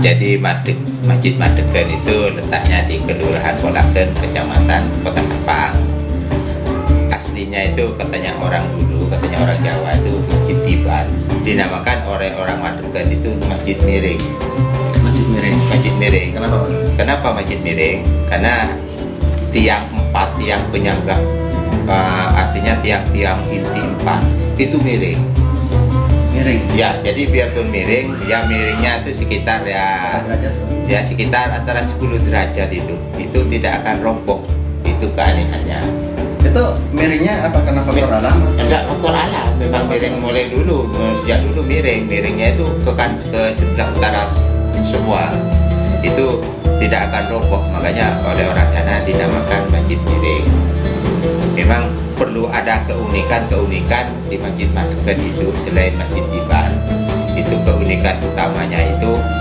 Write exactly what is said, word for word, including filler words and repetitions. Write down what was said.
Jadi Madeg, Masjid Madegen itu letaknya di Kelurahan Polaken, Kecamatan Kota Sampang. Aslinya itu katanya orang dulu, katanya orang Jawa itu Masjid Tiban. Dinamakan oleh orang Madegen itu Masjid Miring. Masjid Miring. Masjid Miring. Kenapa Pak? Kenapa Masjid Miring? Karena tiang empat, tiang penyangga, uh, artinya tiang-tiang inti empat itu miring. Miring. Ya, jadi biarpun miring, ya miringnya itu sekitar ya, Derajat. ya sekitar antara sepuluh derajat itu, itu tidak akan roboh. Itu keanehannya. Itu miringnya apa karena faktor alam? Enggak faktor alam, memang miring mulai dulu, sejak dulu miring, miringnya itu ke kan ke sebelah utara semua. Itu tidak akan roboh, makanya oleh orang sana dinamakan Masjid Miring. Memang perlu ada keunikan-keunikan di Masjid Madegen itu selain Masjid Tiban. Itu keunikan utamanya itu